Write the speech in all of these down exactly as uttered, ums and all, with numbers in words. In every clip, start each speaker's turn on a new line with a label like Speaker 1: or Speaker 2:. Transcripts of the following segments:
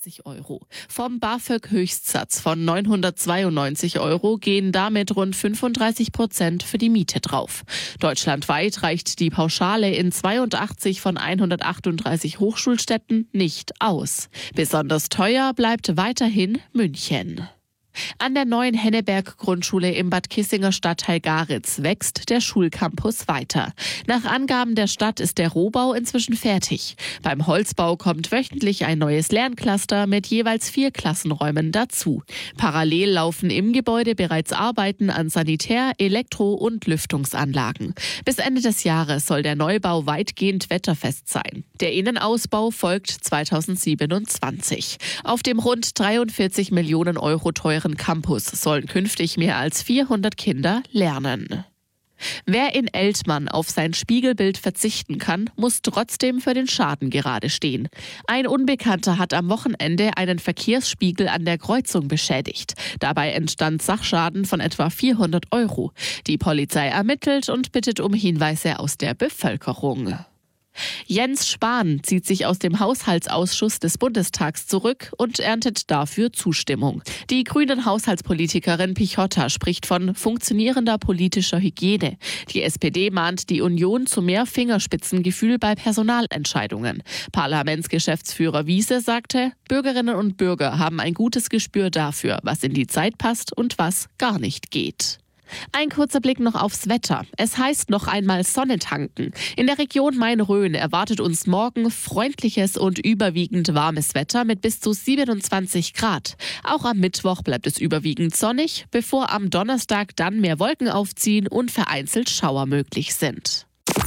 Speaker 1: achtzig Euro. Vom BAföG-Höchstsatz von neunhundertzweiundneunzig Euro gehen damit rund fünfunddreißig Prozent für die Miete drauf. Deutschlandweit reicht die Pauschale in zweiundachtzig von hundertachtunddreißig Hochschulstädten nicht aus. Besonders teuer bleibt weiterhin München. An der neuen Henneberg-Grundschule im Bad Kissinger Stadtteil Garitz wächst der Schulcampus weiter. Nach Angaben der Stadt ist der Rohbau inzwischen fertig. Beim Holzbau kommt wöchentlich ein neues Lerncluster mit jeweils vier Klassenräumen dazu. Parallel laufen im Gebäude bereits Arbeiten an Sanitär-, Elektro- und Lüftungsanlagen. Bis Ende des Jahres soll der Neubau weitgehend wetterfest sein. Der Innenausbau folgt zweitausendsiebenundzwanzig. Auf dem rund dreiundvierzig Millionen Euro teuren Campus sollen künftig mehr als vierhundert Kinder lernen. Wer in Eltmann auf sein Spiegelbild verzichten kann, muss trotzdem für den Schaden gerade stehen. Ein Unbekannter hat am Wochenende einen Verkehrsspiegel an der Kreuzung beschädigt. Dabei entstand Sachschaden von etwa vierhundert Euro. Die Polizei ermittelt und bittet um Hinweise aus der Bevölkerung. Jens Spahn zieht sich aus dem Haushaltsausschuss des Bundestags zurück und erntet dafür Zustimmung. Die grünen Haushaltspolitikerin Pichotta spricht von funktionierender politischer Hygiene. Die S P D mahnt die Union zu mehr Fingerspitzengefühl bei Personalentscheidungen. Parlamentsgeschäftsführer Wiese sagte, Bürgerinnen und Bürger haben ein gutes Gespür dafür, was in die Zeit passt und was gar nicht geht. Ein kurzer Blick noch aufs Wetter. Es heißt noch einmal Sonne tanken. In der Region Main-Rhön erwartet uns morgen freundliches und überwiegend warmes Wetter mit bis zu siebenundzwanzig Grad. Auch am Mittwoch bleibt es überwiegend sonnig, bevor am Donnerstag dann mehr Wolken aufziehen und vereinzelt Schauer möglich sind.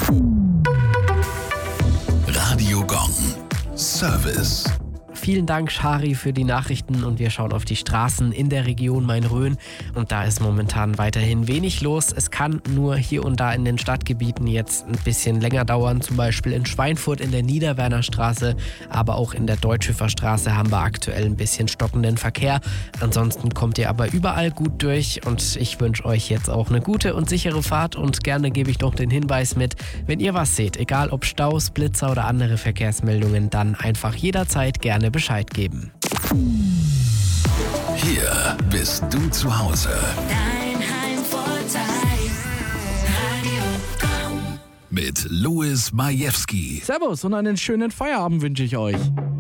Speaker 2: Radio Gong. Service.
Speaker 3: Vielen Dank, Shari, für die Nachrichten und wir schauen auf die Straßen in der Region Main-Rhön und da ist momentan weiterhin wenig los. Es kann nur hier und da in den Stadtgebieten jetzt ein bisschen länger dauern, zum Beispiel in Schweinfurt in der Niederwerner Straße, aber auch in der Deutschhöfer Straße haben wir aktuell ein bisschen stockenden Verkehr. Ansonsten kommt ihr aber überall gut durch und ich wünsche euch jetzt auch eine gute und sichere Fahrt und gerne gebe ich noch den Hinweis mit, wenn ihr was seht, egal ob Staus, Blitzer oder andere Verkehrsmeldungen, dann einfach jederzeit gerne Bescheid geben.
Speaker 2: Hier bist du zu Hause.
Speaker 4: Dein Heimvorteil. Radio Gong.
Speaker 2: Mit Louis Majewski.
Speaker 5: Servus und einen schönen Feierabend wünsche ich euch.